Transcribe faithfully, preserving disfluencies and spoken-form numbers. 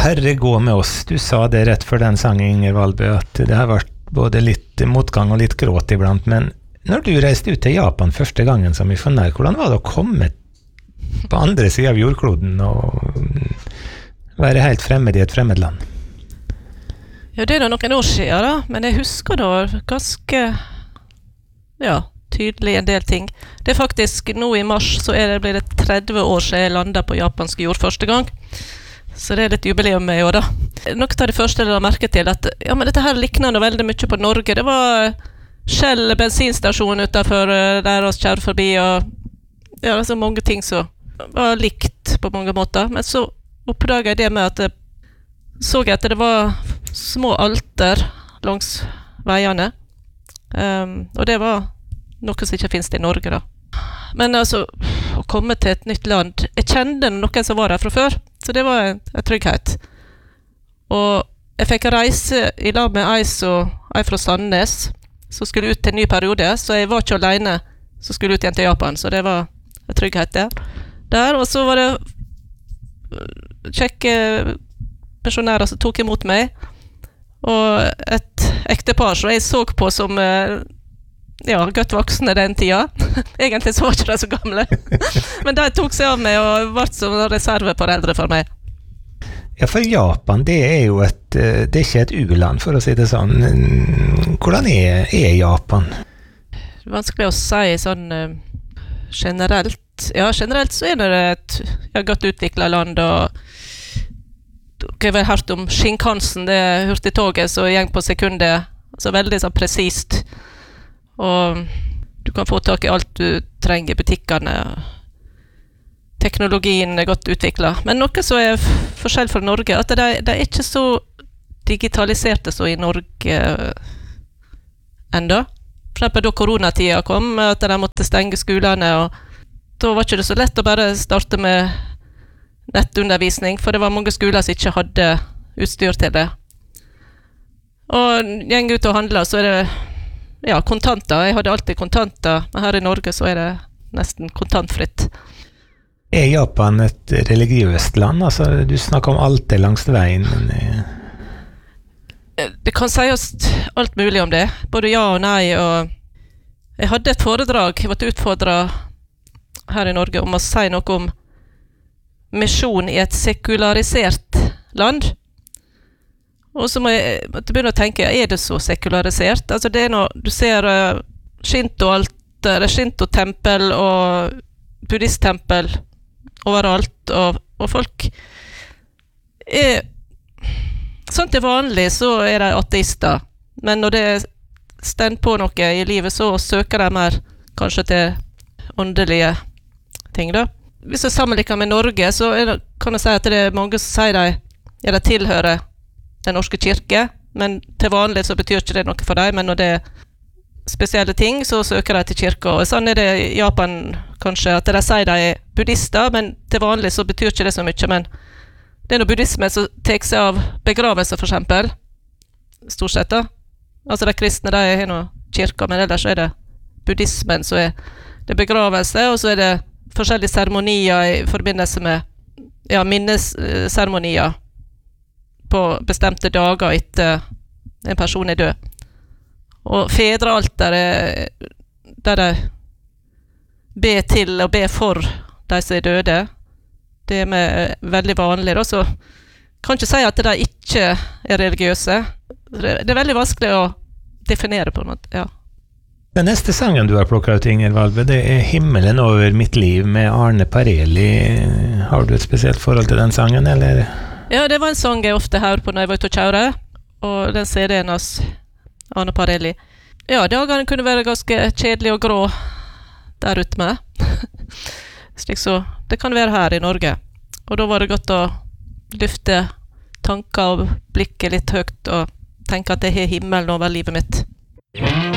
Herre gå med oss, du sa det rett før den sangen, Inger Valbø, at det har vært både litt motgang og litt gråt iblant, men når du reiste ut til Japan første gangen som misjonær, hvordan var det å komme på andre siden av jordkloden og være helt fremmed i et fremmed land? Ja, det er da noen år siden da, men jeg husker da ganske, ja, tydelig en del ting. Det er faktisk, nå i mars så er det, blir det tretti år siden jeg landet på japansk jord første gang. Så det er litt jubileum i år da. Noe av det første jeg la merke til, at ja, men dette her likner noe veldig mye på Norge. Det var Shell bensinstasjon utenfor der oss kjører forbi, og ja, det er så mange ting som var likt på mange måter. Men så oppdaget jeg det med at jeg så at det var små alter langs veiene. Um, og det var noe som ikke finnes i Norge da. Men altså, å komme til et nytt land, jeg kjente noen som var der fra før, så det var en, en trygghet. Og jeg fikk reise i lag med ei, så, ei fra Sandnes, som skulle ut til en ny periode, så jeg var ikke alene, som skulle ut igjen til Japan, så det var en trygghet der. der og så var det kjekke personærer som tok imot meg, og et ektepar som jeg så på som ja, godt voksne den tida. Egentlig så var ikke de så gamle. Men de tok seg av meg og ble som reserveforeldre for meg. Ja, for Japan, det er jo et, det er ikke et u-land, for å si det sånn. Hvordan er, er Japan? Det er vanskelig å si sånn generelt. Ja, generelt så er det et ja, godt utviklet land, og dere har vel hørt om Shinkansen, det hurtigtoget som gjeng på sekundet, så veldig sånn presist. Og du kan få tak i alt du trenger i butikkene. Teknologien er godt utviklet. Men noe som er forskjell fra Norge, at de, de er ikke så digitaliserte som i Norge enda. For eksempel da koronatiden kom, at de måtte stenge skolene, og da var ikke det så lett å bare starte med nettundervisning, for det var mange skoler som ikke hadde utstyr til det. Og gjeng ut og handle, så er det ja, kontanter. Jeg hadde alltid kontanter, men her i Norge så er det nesten kontantfritt. Er Japan et religiøst land? Altså, du snakker om alt det langs veien. Men... Det kan sies alt mulig om det, både ja og nei. Og jeg hadde et foredrag, jeg ble utfordret her i Norge om å si noe om misjon i et sekularisert land. Og så må jeg begynne å tenke, er det så sekularisert? Altså det er noe, du ser uh, Shinto-alter, Shinto-tempel og buddhist-tempel overalt, og, og folk er, sånn til vanlig så er de ateister, men når det stender på noe i livet, så søker de mer kanskje til åndelige ting da. Hvis jeg sammenligner med Norge, så er det, kan jeg si at det er mange som sier de, ja, de tilhører den norske kirke, men til vanlig så betyr ikke det noe for dem, men når det er spesielle ting, så søker de til kirka. Og sånn er det i Japan kanskje, at de sier de er buddhister, men til vanlig så betyr ikke det så mye, men det er noe buddhisme som tar seg av begravelse for eksempel, stort sett da. Altså de kristne, de har noe kirka, men ellers er det buddhismen, så er det begravelse, og så er det forskjellige seremonier i forbindelse med ja, minnesseremonier på bestemte dager etter en person er død. Og fedrealter er der de ber til og ber for de som er døde. Det er med, veldig vanlig. Da, så kan ikke si at de ikke er religiøse. Det er veldig vanskelig å definere på en måte, ja. Den neste sangen du har plukket ut, Inger Valbø, det er Himmelen over mitt liv med Arne Parelli. Har du et spesielt forhold til den sangen, eller? Ja, det var en sang jeg ofte hører på når jeg var ute og kjører, og den C D-en hos Arne Parelli. Ja, dagene kunne være ganske kjedelig og grå der ute med. Slik så, det kan være her i Norge. Og da var det godt å lyfte tanker og blikket litt høyt og tenke at jeg har himmelen over livet mitt.